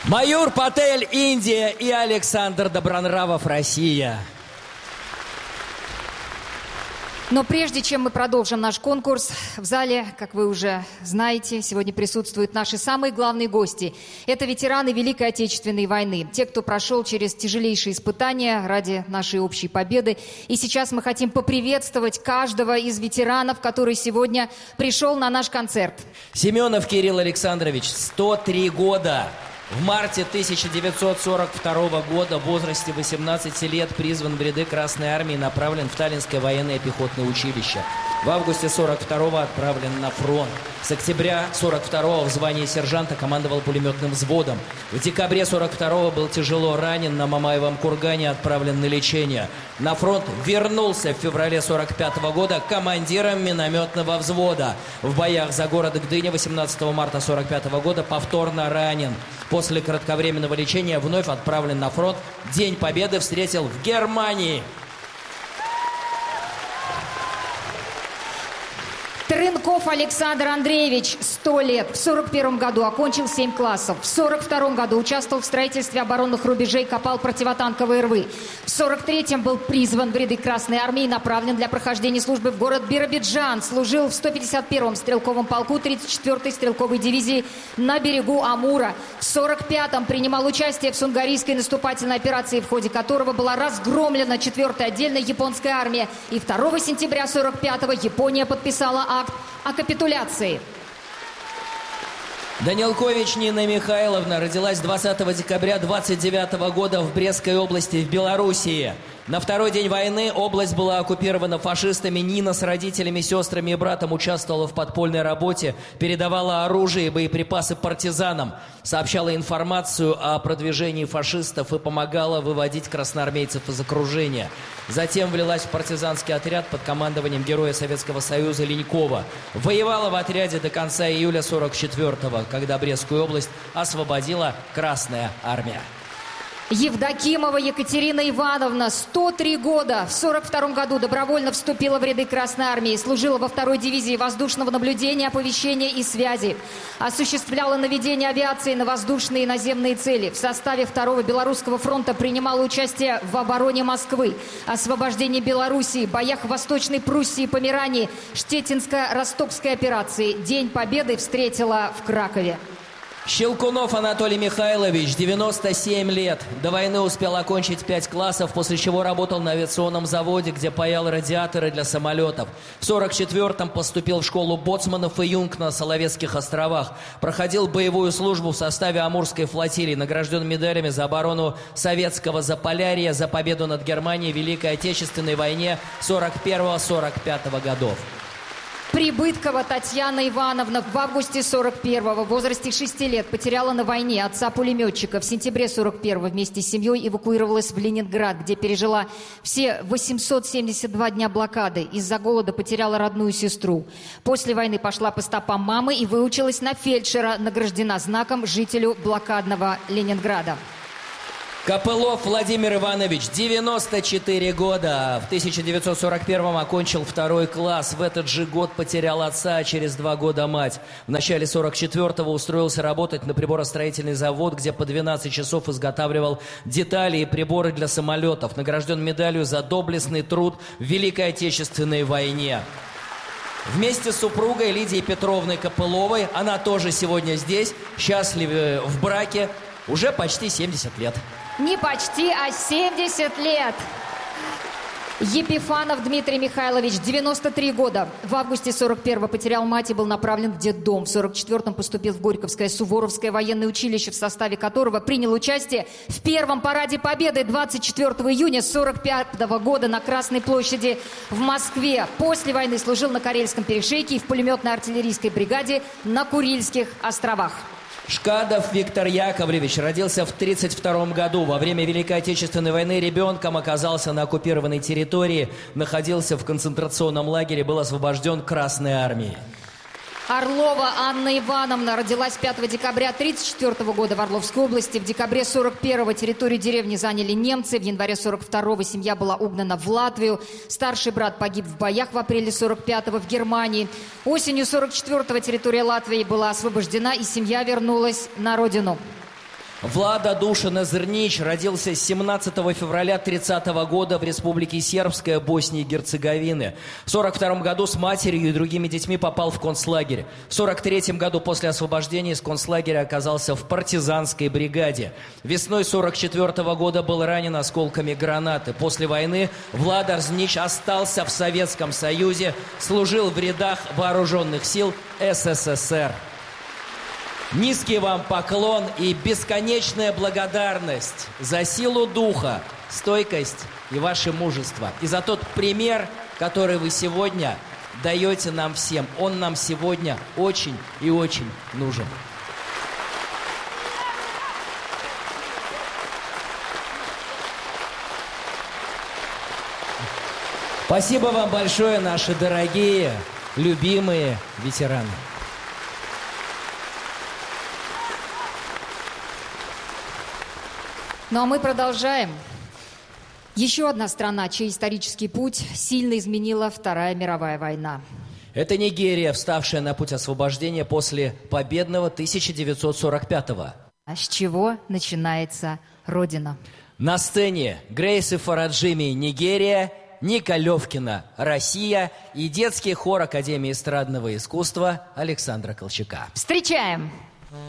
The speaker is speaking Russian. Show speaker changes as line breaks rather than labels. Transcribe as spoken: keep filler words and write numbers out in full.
Маюр Патель, Индия, и Александр Добронравов, Россия.
Но прежде чем мы продолжим наш конкурс, в зале, как вы уже знаете, сегодня присутствуют наши самые главные гости. Это ветераны Великой Отечественной войны, те, кто прошел через тяжелейшие испытания ради нашей общей победы. И сейчас мы хотим поприветствовать каждого из ветеранов, который сегодня пришел на наш концерт.
Семенов Кирилл Александрович, сто три года. В марте тысяча девятьсот сорок второго года в возрасте восемнадцати лет призван в ряды Красной Армии и направлен в Таллинское военное пехотное училище. В августе сорок второго отправлен на фронт. С октября сорок второго в звании сержанта командовал пулеметным взводом. В декабре сорок второго был тяжело ранен, на Мамаевом кургане отправлен на лечение. На фронт вернулся в феврале сорок пятого года командиром минометного взвода. В боях за город Гдыня восемнадцатого марта сорок пятого года повторно ранен. После кратковременного лечения вновь отправлен на фронт. День Победы встретил в Германии.
Трынков Александр Андреевич, сто лет. В сорок первом году окончил семь классов. В сорок втором году участвовал в строительстве оборонных рубежей, копал противотанковые рвы. В сорок третьем был призван в ряды Красной Армии и направлен для прохождения службы в город Биробиджан. Служил в сто пятьдесят первом стрелковом полку тридцать четвёртой стрелковой дивизии на берегу Амура. В сорок пятом принимал участие в сунгарийской наступательной операции, в ходе которого была разгромлена четвёртая отдельная японская армия. И второго сентября сорок пятого Япония подписала акт о капитуляции.
Данилкович Нина Михайловна родилась двадцатого декабря двадцать девятого года в Брестской области в Белоруссии. На второй день войны область была оккупирована фашистами. Нина с родителями, сестрами и братом участвовала в подпольной работе, передавала оружие и боеприпасы партизанам, сообщала информацию о продвижении фашистов и помогала выводить красноармейцев из окружения. Затем влилась в партизанский отряд под командованием героя Советского Союза Ленькова. Воевала в отряде до конца июля сорок четвёртого, когда Брестскую область освободила Красная Армия.
Евдокимова Екатерина Ивановна, сто три года. В сорок втором году добровольно вступила в ряды Красной Армии. Служила во второй дивизии воздушного наблюдения, оповещения и связи. Осуществляла наведение авиации на воздушные и наземные цели. В составе второго Белорусского фронта принимала участие в обороне Москвы, освобождении Белоруссии, боях в Восточной Пруссии и Померании, Штеттинско-Ростокской операции. День Победы встретила в Кракове.
Щелкунов Анатолий Михайлович, девяносто семь лет. До войны успел окончить пять классов, после чего работал на авиационном заводе, где паял радиаторы для самолетов. В сорок четвёртом поступил в школу боцманов и юнг на Соловецких островах. Проходил боевую службу в составе Амурской флотилии, награжден медалями за оборону советского Заполярья, за победу над Германией в Великой Отечественной войне сорок первого — сорок пятого годов.
Прибыткова Татьяна Ивановна в августе сорок первого в возрасте шести лет потеряла на войне отца-пулеметчика. В сентябре сорок первого вместе с семьей эвакуировалась в Ленинград, где пережила все восемьсот семьдесят два дня блокады. Из-за голода потеряла родную сестру. После войны пошла по стопам мамы и выучилась на фельдшера, награждена знаком жителю блокадного Ленинграда.
Копылов Владимир Иванович, девяносто четыре года. В тысяча девятьсот сорок первом окончил второй класс. В этот же год потерял отца, а через два года мать. В начале сорок четвёртого устроился работать на приборостроительный завод, где по двенадцать часов изготавливал детали и приборы для самолетов. Награжден медалью за доблестный труд в Великой Отечественной войне. Вместе с супругой Лидией Петровной Копыловой, она тоже сегодня здесь, счастливы в браке, уже почти семьдесят лет.
Не почти, а семьдесят лет. Епифанов Дмитрий Михайлович, девяносто три года. В августе сорок первого потерял мать и был направлен в детдом. В сорок четвёртом поступил в Горьковское Суворовское военное училище, в составе которого принял участие в первом параде Победы двадцать четвёртого июня сорок пятого года на Красной площади в Москве. После войны служил на Карельском перешейке и в пулеметной артиллерийской бригаде на Курильских островах.
Шкадов Виктор Яковлевич родился в тридцать втором году. Во время Великой Отечественной войны ребенком оказался на оккупированной территории, находился в концентрационном лагере, был освобожден Красной Армией.
Орлова Анна Ивановна родилась пятого декабря тридцать четвёртого года в Орловской области. В декабре сорок первого территорию деревни заняли немцы. В январе сорок второго семья была угнана в Латвию. Старший брат погиб в боях в апреле сорок пятого в Германии. Осенью сорок четвёртого территория Латвии была освобождена, и семья вернулась на родину.
Влада Душина Зрнич родился семнадцатого февраля тридцатого года в Республике Сербская, Боснии и Герцеговины. В сорок втором году с матерью и другими детьми попал в концлагерь. В сорок третьем году после освобождения из концлагеря оказался в партизанской бригаде. Весной сорок четвёртого года был ранен осколками гранаты. После войны Влада Зрнич остался в Советском Союзе, служил в рядах вооруженных сил СССР. Низкий вам поклон и бесконечная благодарность за силу духа, стойкость и ваше мужество. И за тот пример, который вы сегодня даете нам всем. Он нам сегодня очень и очень нужен. Спасибо вам большое, наши дорогие, любимые ветераны.
Ну а мы продолжаем. Еще одна страна, чей исторический путь сильно изменила Вторая мировая война.
Это Нигерия, вставшая на путь освобождения после победного тысяча девятьсот сорок пятого.
А с чего начинается Родина?
На сцене Грейси Фараджими, Нигерия, Ника Левкина, Россия и детский хор Академии эстрадного искусства Александра Колчака.
Встречаем!